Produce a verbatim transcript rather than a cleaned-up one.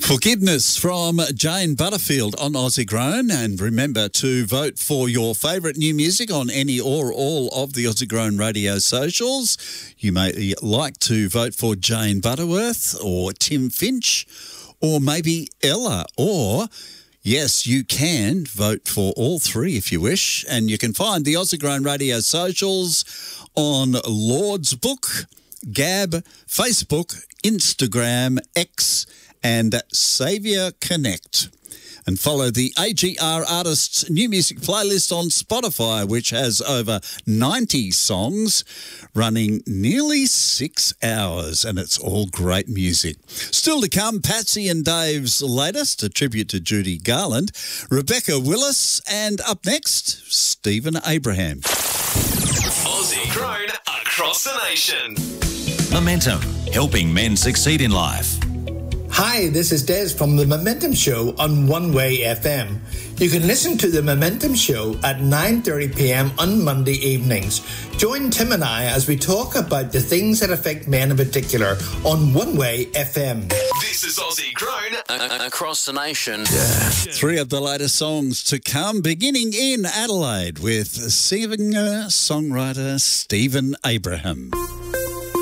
Forgiveness from Jane Butterfield on Aussie Grown. And remember to vote for your favourite new music on any or all of the Aussie Grown radio socials. You may like to vote for Jane Butterworth or Tim Finch or maybe Ella, or yes, you can vote for all three if you wish. And you can find the Aussie Grown radio socials on Lord's Book, Gab, Facebook, Instagram, X, and Saviour Connect. And follow the A G R Artists New Music playlist on Spotify, which has over ninety songs running nearly six hours, and it's all great music. Still to come, Patsy and Dave's latest, a tribute to Judy Garland, Rebecca Willis, and up next, Stephen Abraham. Aussie Grown across the nation. Momentum, helping men succeed in life. Hi, this is Des from The Momentum Show on One Way F M. You can listen to The Momentum Show at nine thirty p.m. on Monday evenings. Join Tim and I as we talk about the things that affect men in particular on One Way F M. This is Aussie Grown a- a- across the nation. Yeah. Three of the latest songs to come, beginning in Adelaide with singer-songwriter Stephen Abraham.